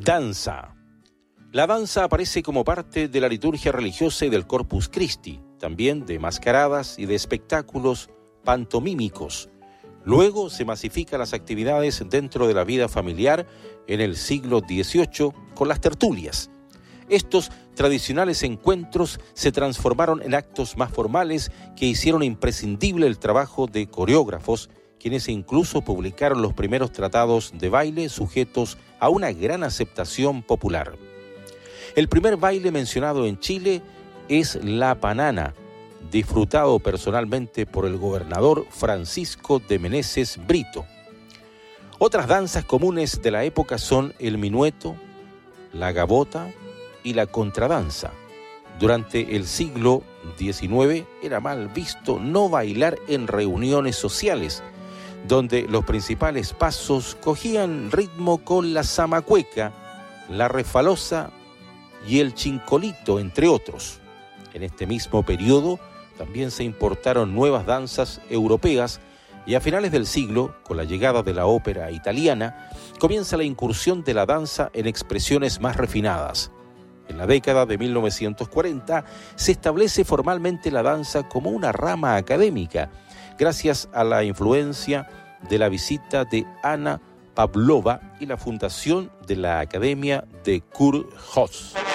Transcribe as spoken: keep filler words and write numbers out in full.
Danza. La danza aparece como parte de la liturgia religiosa y del Corpus Christi, también de mascaradas y de espectáculos pantomímicos. Luego se masifican las actividades dentro de la vida familiar en el siglo dieciocho con las tertulias. Estos tradicionales encuentros se transformaron en actos más formales que hicieron imprescindible el trabajo de coreógrafos, quienes incluso publicaron los primeros tratados de baile sujetos a una gran aceptación popular. El primer baile mencionado en Chile es la panana, disfrutado personalmente por el gobernador Francisco de Meneses Brito. Otras danzas comunes de la época son el minueto, la gavota y la contradanza. Durante el siglo diecinueve era mal visto no bailar en reuniones sociales, donde los principales pasos cogían ritmo con la zamacueca, la refalosa y el chincolito, entre otros. En este mismo periodo también se importaron nuevas danzas europeas y a finales del siglo, con la llegada de la ópera italiana, comienza la incursión de la danza en expresiones más refinadas. En la década de mil novecientos cuarenta se establece formalmente la danza como una rama académica, gracias a la influencia de la visita de Anna Pavlova y la fundación de la Academia de Kurt Jooss.